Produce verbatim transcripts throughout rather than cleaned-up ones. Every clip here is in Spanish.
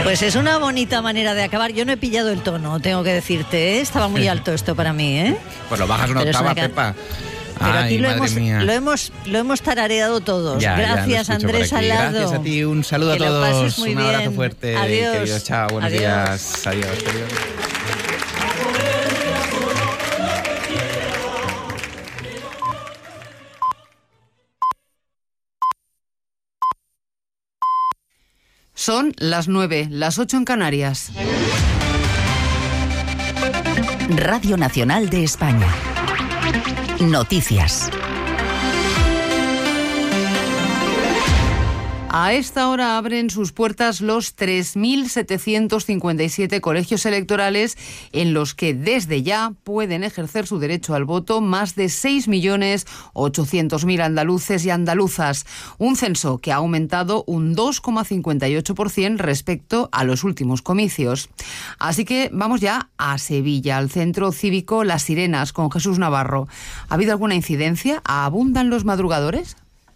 Pues es una bonita manera de acabar. Yo no he pillado el tono, tengo que decirte, ¿eh? Estaba muy alto esto para mí, ¿eh? Pues lo bajas una Pero octava, una can... Pepa. Pero Ay, aquí lo madre hemos, mía. lo hemos lo hemos tarareado todos. Ya, Gracias, ya, Andrés Alado. Gracias a ti, un saludo que a todos. Lo pases muy un abrazo bien. fuerte, Adiós. querido. Chao, buenos Adiós. días. Adiós, adiós. Son las nueve, las ocho en Canarias. Radio Nacional de España. Noticias. A esta hora abren sus puertas los tres mil setecientos cincuenta y siete colegios electorales en los que desde ya pueden ejercer su derecho al voto más de seis millones ochocientos mil andaluces y andaluzas. Un censo que ha aumentado un dos coma cincuenta y ocho por ciento respecto a los últimos comicios. Así que vamos ya a Sevilla, al centro cívico Las Sirenas, con Jesús Navarro. ¿Ha habido alguna incidencia? ¿Abundan los madrugadores?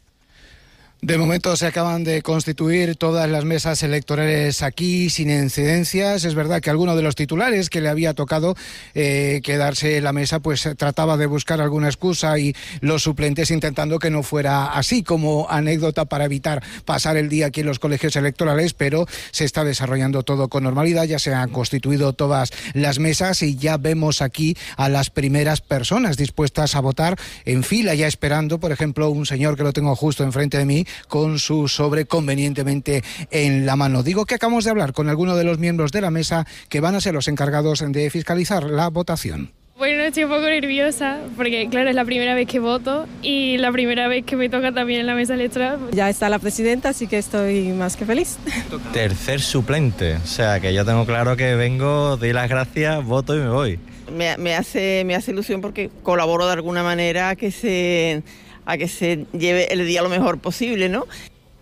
De momento se acaban de constituir todas las mesas electorales aquí sin incidencias. Es verdad que alguno de los titulares que le había tocado eh, quedarse en la mesa pues trataba de buscar alguna excusa y los suplentes intentando que no fuera así, como anécdota para evitar pasar el día aquí en los colegios electorales, pero se está desarrollando todo con normalidad. Ya se han constituido todas las mesas y ya vemos aquí a las primeras personas dispuestas a votar en fila, ya esperando, por ejemplo, un señor que lo tengo justo enfrente de mí con su sobre convenientemente en la mano. Digo que acabamos de hablar con algunos de los miembros de la mesa que van a ser los encargados de fiscalizar la votación. Bueno, estoy un poco nerviosa porque, claro, es la primera vez que voto y la primera vez que me toca también en la mesa electoral. Ya está la presidenta, así que estoy más que feliz. Tercer suplente, o sea que yo tengo claro que vengo, doy las gracias, voto y me voy. Me, me hace, me hace ilusión porque colaboro de alguna manera a que se... a que se lleve el día lo mejor posible, ¿no?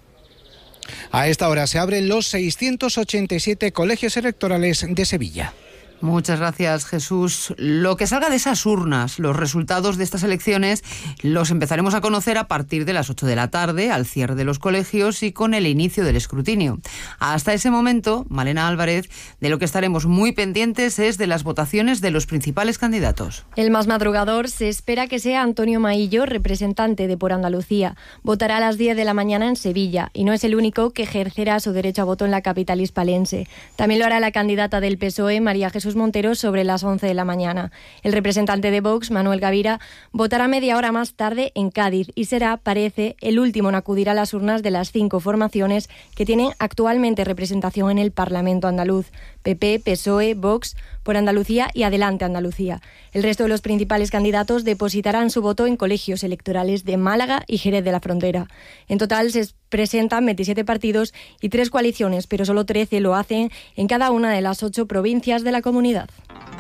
A esta hora se abren los seiscientos ochenta y siete colegios electorales de Sevilla. Muchas gracias, Jesús. Lo que salga de esas urnas, los resultados de estas elecciones, los empezaremos a conocer a partir de las ocho de la tarde, al cierre de los colegios y con el inicio del escrutinio. Hasta ese momento, Malena Álvarez, de lo que estaremos muy pendientes es de las votaciones de los principales candidatos. El más madrugador se espera que sea Antonio Maillo, representante de Por Andalucía. Votará a las diez de la mañana en Sevilla y no es el único que ejercerá su derecho a voto en la capital hispalense. También lo hará la candidata del P S O E, María Jesús Montero, sobre las once de la mañana. El representante de Vox, Manuel Gavira, votará media hora más tarde en Cádiz y será, parece, el último en acudir a las urnas de las cinco formaciones que tienen actualmente representación en el Parlamento andaluz: P P, P S O E, Vox, Por Andalucía y Adelante Andalucía. El resto de los principales candidatos depositarán su voto en colegios electorales de Málaga y Jerez de la Frontera. En total se presentan veintisiete partidos y tres coaliciones, pero solo trece lo hacen en cada una de las ocho provincias de la comunidad.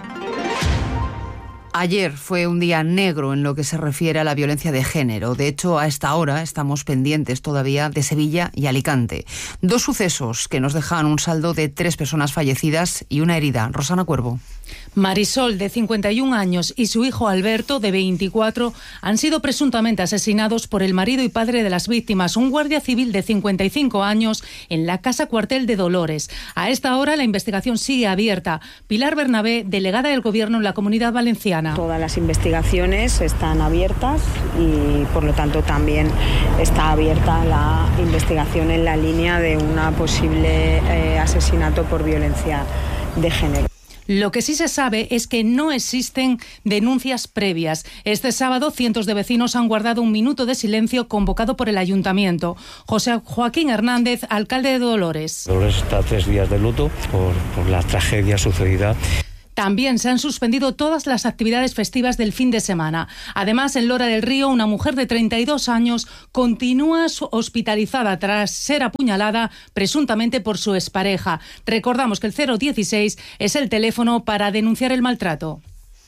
Ayer fue un día negro en lo que se refiere a la violencia de género. De hecho, a esta hora estamos pendientes todavía de Sevilla y Alicante. Dos sucesos que nos dejan un saldo de tres personas fallecidas y una herida. Rosana Cuervo. Marisol, de cincuenta y un años, y su hijo Alberto, de veinticuatro, han sido presuntamente asesinados por el marido y padre de las víctimas, un guardia civil de cincuenta y cinco años, en la Casa Cuartel de Dolores. A esta hora la investigación sigue abierta. Pilar Bernabé, delegada del Gobierno en la Comunidad Valenciana. Todas las investigaciones están abiertas y, por lo tanto, también está abierta la investigación en la línea de un posible eh, asesinato por violencia de género. Lo que sí se sabe es que no existen denuncias previas. Este sábado, cientos de vecinos han guardado un minuto de silencio convocado por el Ayuntamiento. José Joaquín Hernández, alcalde de Dolores. Dolores está a tres días de luto por, por la tragedia sucedida. También se han suspendido todas las actividades festivas del fin de semana. Además, en Lora del Río, una mujer de treinta y dos años continúa hospitalizada tras ser apuñalada presuntamente por su expareja. Recordamos que el cero dieciséis es el teléfono para denunciar el maltrato.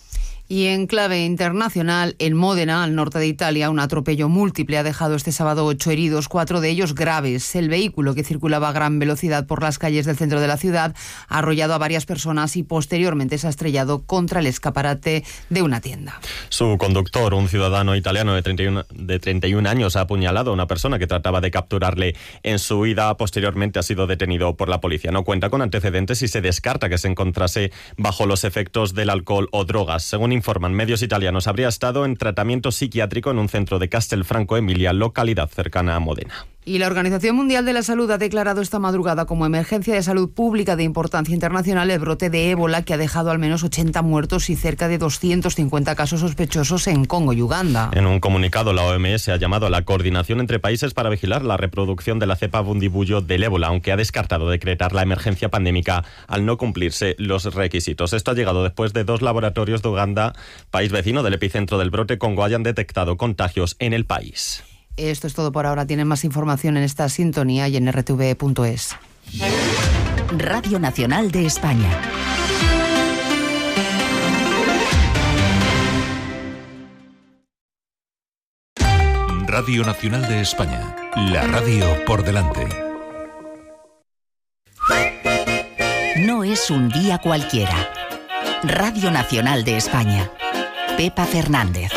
Y en clave internacional, en Módena, al norte de Italia, un atropello múltiple ha dejado este sábado ocho heridos, cuatro de ellos graves. El vehículo, que circulaba a gran velocidad por las calles del centro de la ciudad, ha arrollado a varias personas y posteriormente se ha estrellado contra el escaparate de una tienda. Su conductor, un ciudadano italiano de treinta y uno, de treinta y un años, ha apuñalado a una persona que trataba de capturarle en su huida. Posteriormente ha sido detenido por la policía. No cuenta con antecedentes y se descarta que se encontrase bajo los efectos del alcohol o drogas. Según informan medios italianos, habría estado en tratamiento psiquiátrico en un centro de Castelfranco Emilia, localidad cercana a Módena. Y la Organización Mundial de la Salud ha declarado esta madrugada como emergencia de salud pública de importancia internacional el brote de ébola, que ha dejado al menos ochenta muertos y cerca de doscientos cincuenta casos sospechosos en Congo y Uganda. En un comunicado, la O M S ha llamado a la coordinación entre países para vigilar la reproducción de la cepa bundibugyo del ébola, aunque ha descartado decretar la emergencia pandémica al no cumplirse los requisitos. Esto ha llegado después de dos laboratorios de Uganda, país vecino del epicentro del brote Congo, hayan detectado contagios en el país. Esto es todo por ahora. Tienen más información en esta sintonía y en r t v punto es. Radio Nacional de España. Radio Nacional de España. La radio por delante. No es un día cualquiera. Radio Nacional de España. Pepa Fernández.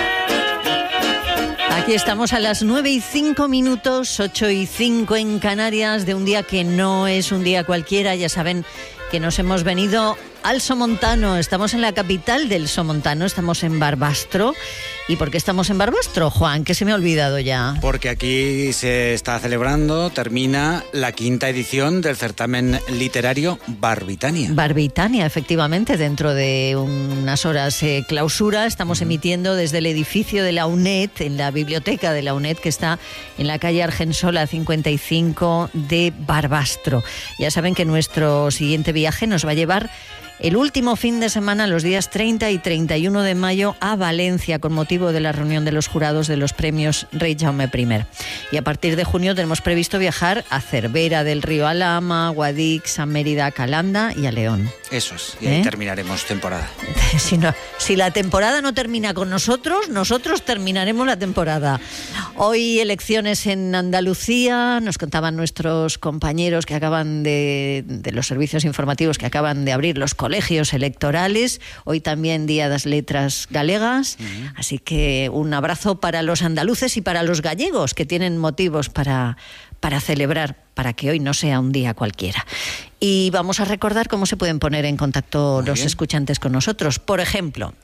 Aquí estamos a las nueve y cinco minutos, ocho y cinco en Canarias, de un día que no es un día cualquiera. Ya saben que nos hemos venido al Somontano. Estamos en la capital del Somontano, estamos en Barbastro. ¿Y por qué estamos en Barbastro, Juan? Que se me ha olvidado ya. Porque aquí se está celebrando, termina la quinta edición del certamen literario Barbitania. Barbitania, efectivamente, dentro de unas horas eh, clausura. Estamos uh-huh. emitiendo desde el edificio de la UNED, en la biblioteca de la UNED, que está en la calle Argensola cincuenta y cinco de Barbastro. Ya saben que nuestro siguiente viaje nos va a llevar el último fin de semana, los días treinta y treinta y uno de mayo, a Valencia, con motivo de la reunión de los jurados de los premios Rey Jaume primero. Y a partir de junio tenemos previsto viajar a Cervera del Río Alhama, Guadix, a Mérida, a Calanda y a León. Eso es, y ahí ¿Eh? terminaremos temporada. Si, no, si la temporada no termina con nosotros, nosotros terminaremos la temporada. Hoy elecciones en Andalucía, nos contaban nuestros compañeros que acaban de, de los servicios informativos que acaban de abrir los colegios electorales. Hoy también Día das Letras Galegas, uh-huh. así que un abrazo para los andaluces y para los gallegos, que tienen motivos para, para celebrar, para que hoy no sea un día cualquiera. Y vamos a recordar cómo se pueden poner en contacto Muy los bien. escuchantes con nosotros. Por ejemplo,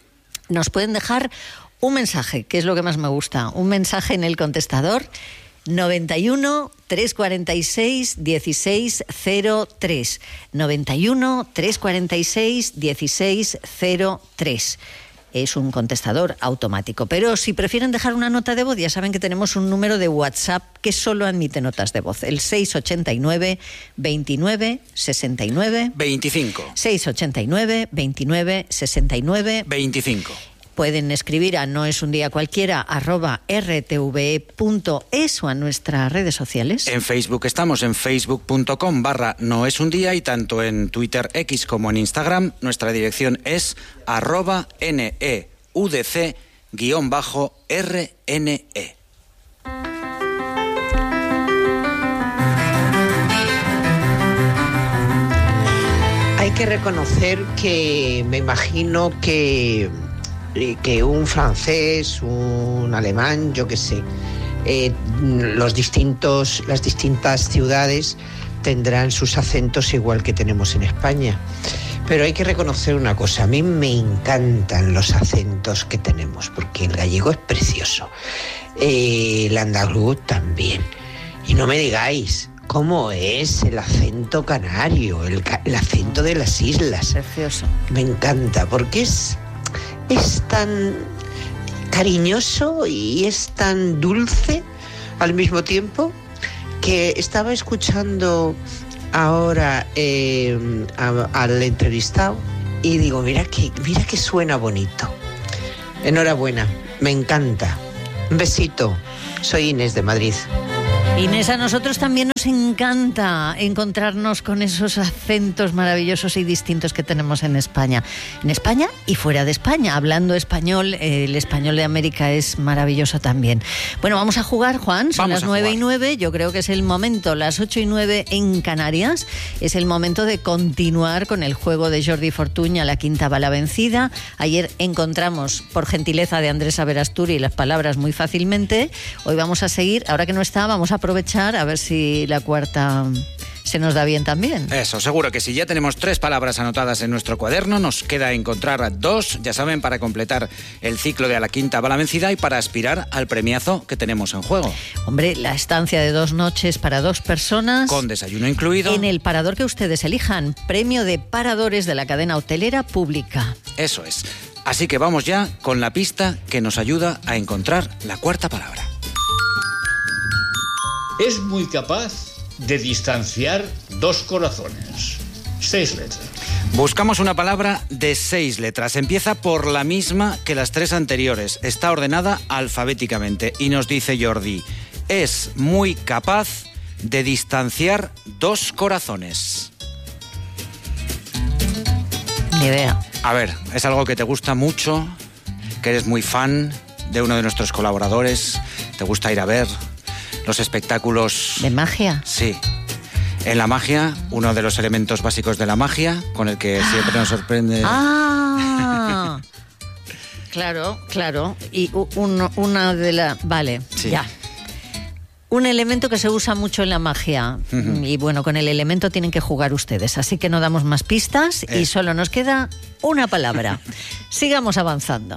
nos pueden dejar un mensaje, que es lo que más me gusta, un mensaje en el contestador noventa y uno, trescientos cuarenta y seis, dieciséis cero tres. noventa y uno, trescientos cuarenta y seis, dieciséis cero tres. Es un contestador automático. Pero si prefieren dejar una nota de voz, ya saben que tenemos un número de WhatsApp que solo admite notas de voz. El seis ochenta y nueve, veintinueve, sesenta y nueve. veinticinco. seis ochenta y nueve, veintinueve, sesenta y nueve. veinticinco. Pueden escribir a no es un día cualquiera arroba r t v e punto es o a nuestras redes sociales. En Facebook estamos en facebook punto com barra no es un día, y tanto en Twitter X como en Instagram nuestra dirección es arroba neudc guión bajo rne. Hay que reconocer que me imagino que que un francés, un alemán, yo qué sé, eh, los distintos, las distintas ciudades tendrán sus acentos igual que tenemos en España. Pero hay que reconocer una cosa, a mí me encantan los acentos que tenemos, porque el gallego es precioso, eh, el andaluz también. Y no me digáis cómo es el acento canario, el, el acento de las islas. Precioso. Me encanta, porque es... es tan cariñoso y es tan dulce al mismo tiempo, que estaba escuchando ahora eh, a, al entrevistado y digo, mira que, mira que suena bonito. Enhorabuena, me encanta. Un besito. Soy Inés de Madrid. Inés, a nosotros también nos encanta encontrarnos con esos acentos maravillosos y distintos que tenemos en España. En España y fuera de España. Hablando español, eh, el español de América es maravilloso también. Bueno, vamos a jugar, Juan. Son Vamos las nueve y nueve. Yo creo que es el momento, las ocho y nueve en Canarias. Es el momento de continuar con el juego de Jordi Fortuña, la quinta bala vencida. Ayer encontramos, por gentileza de Andrés Averasturi, las palabras muy fácilmente. Hoy vamos a seguir. Ahora que no está, vamos a aprovechar a ver si la cuarta se nos da bien también. Eso, seguro que sí. Ya tenemos tres palabras anotadas en nuestro cuaderno, nos queda encontrar dos, ya saben, para completar el ciclo de A la Quinta Bala Vencida y para aspirar al premiazo que tenemos en juego. Hombre, la estancia de dos noches para dos personas. Con desayuno incluido. En el parador que ustedes elijan. Premio de paradores de la cadena hotelera pública. Eso es. Así que vamos ya con la pista que nos ayuda a encontrar la cuarta palabra. Es muy capaz de distanciar dos corazones. Seis letras. Buscamos una palabra de seis letras. Empieza por la misma que las tres anteriores. Está ordenada alfabéticamente. Y nos dice Jordi, es muy capaz de distanciar dos corazones. Ni idea. A ver, es algo que te gusta mucho, que eres muy fan de uno de nuestros colaboradores, te gusta ir a ver los espectáculos... ¿De magia? Sí. En la magia, uno de los elementos básicos de la magia, con el que siempre nos sorprende... ¡Ah! Claro, claro. Y uno, una de las... Vale, sí. Ya. Un elemento que se usa mucho en la magia. Uh-huh. Y bueno, con el elemento tienen que jugar ustedes. Así que no damos más pistas eh. y solo nos queda una palabra. Sigamos avanzando.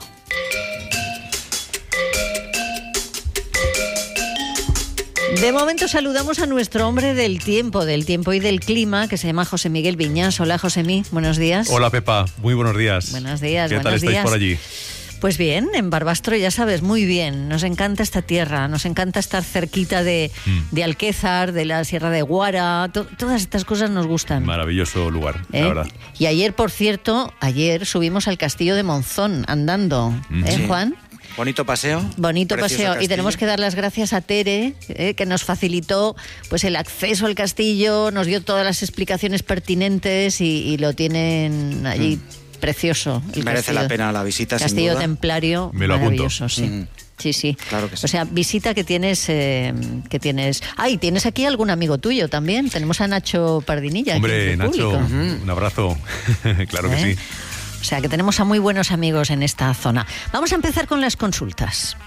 De momento saludamos a nuestro hombre del tiempo, del tiempo y del clima, que se llama José Miguel Viñas. Hola, Josemi, buenos días. Hola, Pepa, muy buenos días. Buenos días, ¿Qué buenos tal estáis días. por allí? Pues bien, en Barbastro, ya sabes, muy bien. Nos encanta esta tierra, nos encanta estar cerquita de, mm. de Alquézar, de la Sierra de Guara. To- todas estas cosas nos gustan. Maravilloso lugar, ¿Eh? la verdad. Y ayer, por cierto, ayer subimos al castillo de Monzón andando, mm. ¿eh, Sí. Juan? Bonito paseo. Bonito Precioso paseo. castillo. Y tenemos que dar las gracias a Tere, eh, que nos facilitó pues el acceso al castillo, nos dio todas las explicaciones pertinentes y, y lo tienen allí mm. precioso. El Merece castillo. la pena la visita, Castillo sin duda. templario, Me lo maravilloso, apunto. sí. Mm. Sí, sí. Claro que sí. O sea, visita que tienes, eh, que tienes. Ah, y tienes aquí algún amigo tuyo también. Tenemos a Nacho Pardinilla. Hombre, aquí entre el Nacho, público. un abrazo. Claro ¿Eh? que sí. O sea, que tenemos a muy buenos amigos en esta zona. Vamos a empezar con las consultas.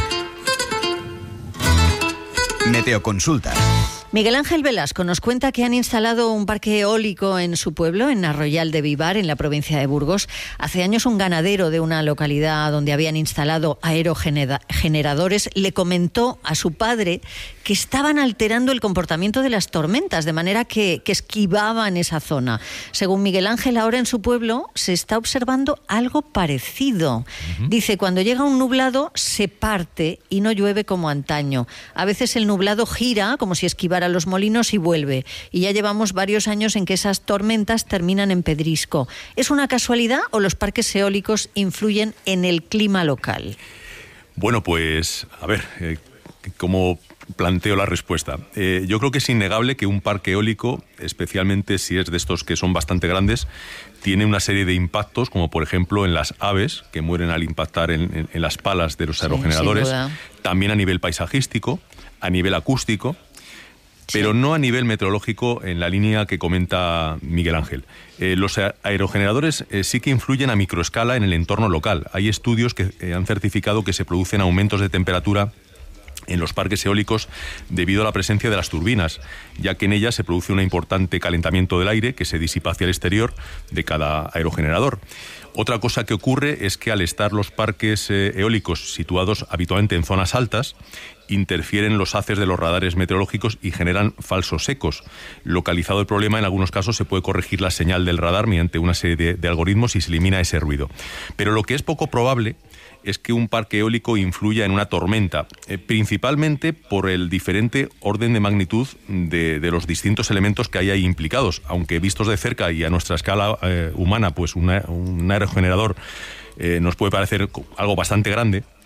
Meteoconsultas. Miguel Ángel Velasco nos cuenta que han instalado un parque eólico en su pueblo, en Arroyal de Vivar, en la provincia de Burgos. Hace años un ganadero de una localidad donde habían instalado aerogeneradores le comentó a su padre que estaban alterando el comportamiento de las tormentas, de manera que, que esquivaban esa zona. Según Miguel Ángel, ahora en su pueblo se está observando algo parecido. Uh-huh. Dice, cuando llega un nublado se parte y no llueve como antaño. A veces el nublado gira como si esquivara los molinos y vuelve. Y ya llevamos varios años en que esas tormentas terminan en pedrisco. ¿Es una casualidad o los parques eólicos influyen en el clima local? Bueno, pues, a ver, eh, ¿cómo planteo la respuesta? Eh, yo creo que es innegable que un parque eólico, especialmente si es de estos que son bastante grandes, tiene una serie de impactos, como por ejemplo en las aves, que mueren al impactar en, en, en las palas de los aerogeneradores, sí, también a nivel paisajístico, a nivel acústico, pero sí. no a nivel meteorológico en la línea que comenta Miguel Ángel. Eh, los aerogeneradores eh, sí que influyen a microescala en el entorno local. Hay estudios que eh, han certificado que se producen aumentos de temperatura en los parques eólicos debido a la presencia de las turbinas, ya que en ellas se produce un importante calentamiento del aire que se disipa hacia el exterior de cada aerogenerador. Otra cosa que ocurre es que al estar los parques eh, eólicos situados habitualmente en zonas altas, interfieren los haces de los radares meteorológicos y generan falsos ecos. Localizado el problema, en algunos casos se puede corregir la señal del radar mediante una serie de, de algoritmos y se elimina ese ruido. Pero lo que es poco probable es que un parque eólico influya en una tormenta, eh, principalmente por el diferente orden de magnitud de, de los distintos elementos que hay ahí implicados, aunque vistos de cerca y a nuestra escala eh, humana, pues una, un aerogenerador eh, nos puede parecer algo bastante grande.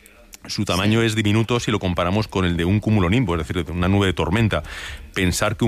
su tamaño sí. es diminuto si lo comparamos con el de un cumulonimbo, es decir, de una nube de tormenta. Pensar que un